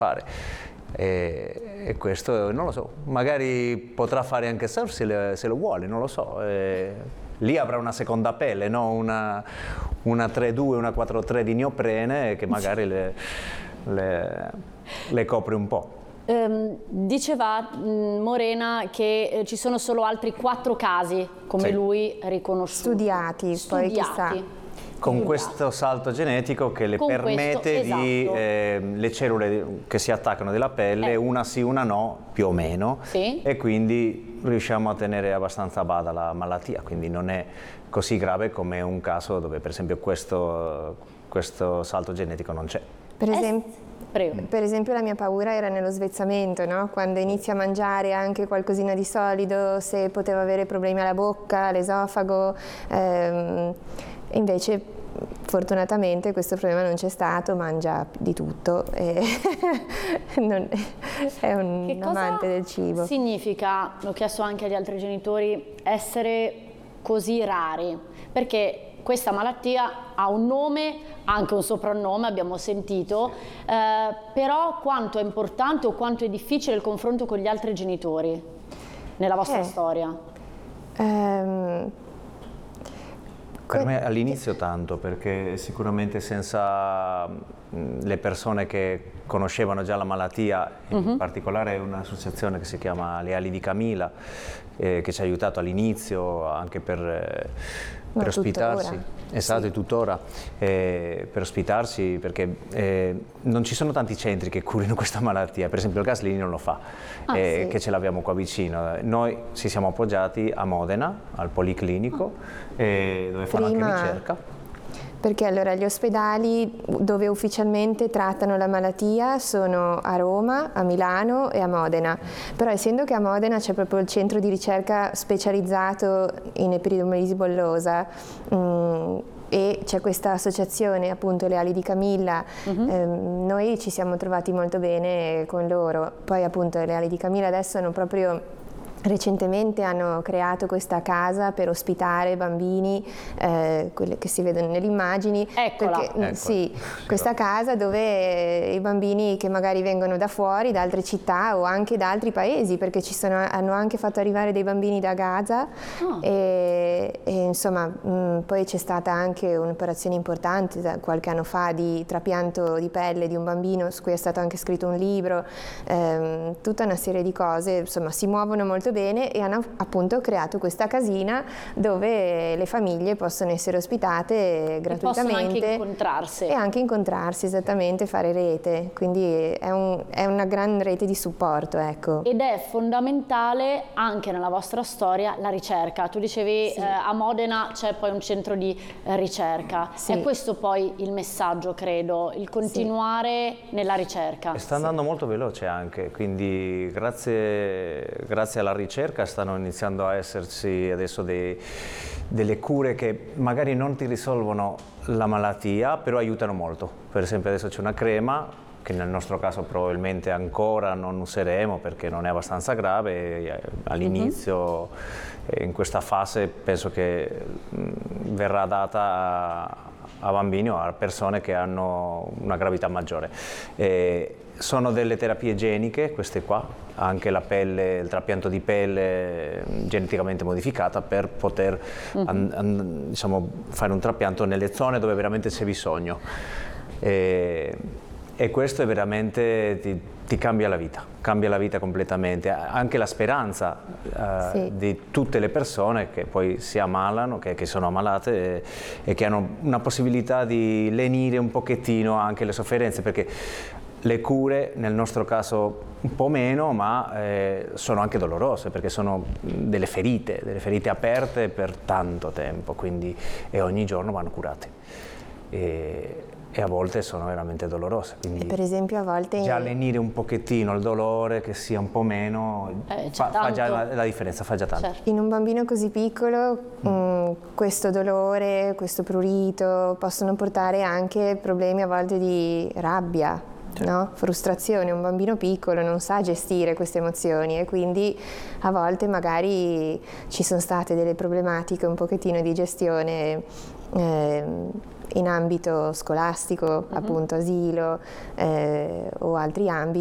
fare. E questo non lo so, magari potrà fare anche surf se lo vuole, non lo so. Lì avrà una seconda pelle, no? Una 3-2, una 4-3 di neoprene che magari le copre un po'. Diceva Morena che ci sono solo altri 4 casi come lui riconosciuti. Studiati. Poi chissà. Con questo salto genetico che le permette di le cellule che si attaccano della pelle, una sì, una no, più o meno, e quindi riusciamo a tenere abbastanza a bada la malattia, quindi non è così grave come un caso dove per esempio questo salto genetico non c'è. Per esempio la mia paura era nello svezzamento, no? Quando inizia a mangiare anche qualcosina di solido, se poteva avere problemi alla bocca, all'esofago, invece fortunatamente questo problema non c'è stato, mangia di tutto e è un amante del cibo. Significa, l'ho chiesto anche agli altri genitori, essere così rari? Perché questa malattia ha un nome, anche un soprannome, abbiamo sentito, però quanto è importante o quanto è difficile il confronto con gli altri genitori nella vostra storia? Per me all'inizio tanto, perché sicuramente senza le persone che conoscevano già la malattia, in particolare un'associazione che si chiama Le Ali di Camilla, che ci ha aiutato all'inizio anche per ospitarsi, esatto, e tuttora, per ospitarsi, perché non ci sono tanti centri che curino questa malattia, per esempio il Gaslini non lo fa, che ce l'abbiamo qua vicino. Noi ci siamo appoggiati a Modena, al Policlinico, dove fanno anche ricerca. Perché allora gli ospedali dove ufficialmente trattano la malattia sono a Roma, a Milano e a Modena, però essendo che a Modena c'è proprio il centro di ricerca specializzato in epidermolisi bollosa e c'è questa associazione, appunto Le Ali di Camilla, noi ci siamo trovati molto bene con loro. Poi appunto Le Ali di Camilla adesso hanno proprio recentemente hanno creato questa casa per ospitare bambini, quelle che si vedono nelle immagini. Eccola. Sì, questa casa dove i bambini che magari vengono da fuori, da altre città o anche da altri paesi, perché hanno anche fatto arrivare dei bambini da Gaza e insomma poi c'è stata anche un'operazione importante qualche anno fa di trapianto di pelle di un bambino su cui è stato anche scritto un libro, tutta una serie di cose, insomma si muovono molto bene e hanno appunto creato questa casina dove le famiglie possono essere ospitate gratuitamente. E possono anche incontrarsi. E anche incontrarsi, esattamente, fare rete, quindi è una gran rete di supporto, ecco. Ed è fondamentale anche nella vostra storia la ricerca. Tu dicevi a Modena c'è poi un centro di ricerca. È questo poi il messaggio, credo, il continuare nella ricerca. E sta andando molto veloce anche, quindi grazie alla ricerca stanno iniziando a esserci adesso delle cure che magari non ti risolvono la malattia, però aiutano molto. Per esempio adesso c'è una crema che nel nostro caso probabilmente ancora non useremo perché non è abbastanza grave all'inizio, in questa fase penso che verrà data a bambini o a persone che hanno una gravità maggiore. Sono delle terapie geniche, queste qua, anche la pelle, il trapianto di pelle geneticamente modificata per poter diciamo, fare un trapianto nelle zone dove veramente c'è bisogno. E questo è veramente ti cambia la vita completamente, anche la speranza di tutte le persone che poi si ammalano, che sono ammalate e che hanno una possibilità di lenire un pochettino anche le sofferenze, perché le cure nel nostro caso un po' meno, ma sono anche dolorose perché sono delle ferite aperte per tanto tempo, quindi e ogni giorno vanno curate. E a volte sono veramente dolorose, quindi per esempio a volte già lenire un pochettino il dolore, che sia un po' meno, fa già la differenza, fa già tanto. Certo. In un bambino così piccolo questo dolore, questo prurito possono portare anche problemi a volte di rabbia, no? Frustrazione. Un bambino piccolo non sa gestire queste emozioni e quindi a volte magari ci sono state delle problematiche un pochettino di gestione in ambito scolastico, appunto asilo o altri ambiti.